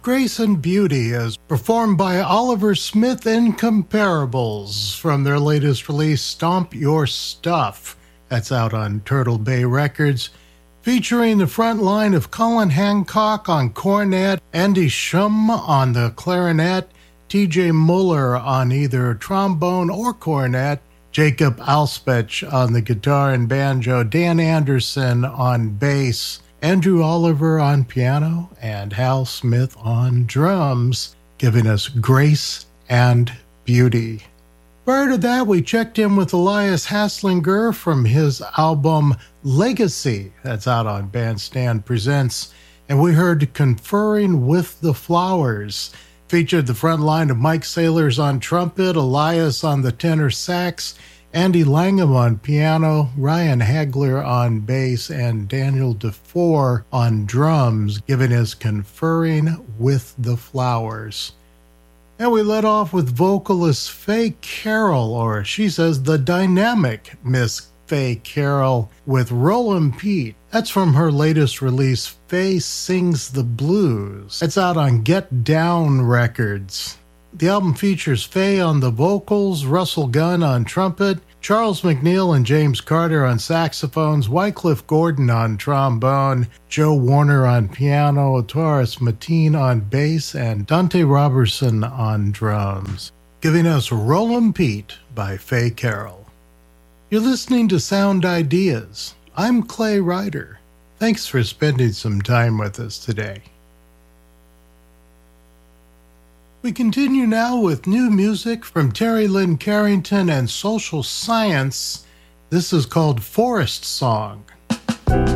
Grace and Beauty as performed by Oliver Smith Incomparables from their latest release, Stomp Your Stuff. That's out on Turtle Bay Records, featuring the front line of Colin Hancock on cornet, Andy Shum on the clarinet, TJ Muller on either trombone or cornet, Jacob Alspech on the guitar and banjo, Dan Anderson on bass, Andrew Oliver on piano, and Hal Smith on drums, giving us Grace and Beauty. Prior to that, we checked in with Elias Haslinger from his album Legacy, that's out on Bandstand Presents, and we heard Conferring with the Flowers. Featured the front line of Mike Sailors on trumpet, Elias on the tenor sax, Andy Langham on piano, Ryan Hagler on bass, and Daniel DeFore on drums, giving us Conferring with the Flowers. And we let off with vocalist Faye Carroll, or she says the dynamic Miss Faye Carroll, with Rollin' Pete. That's from her latest release, Faye Sings the Blues. It's out on Get Down Records. The album features Faye on the vocals, Russell Gunn on trumpet, Charles McNeil and James Carter on saxophones, Wycliffe Gordon on trombone, Joe Warner on piano, Taurus Mateen on bass, and Dante Robertson on drums, giving us Rollin' Pete by Faye Carroll. You're listening to Sound Ideas. I'm Clay Ryder. Thanks for spending some time with us today. We continue now with new music from Terry Lynn Carrington and Social Science. This is called Forest Song.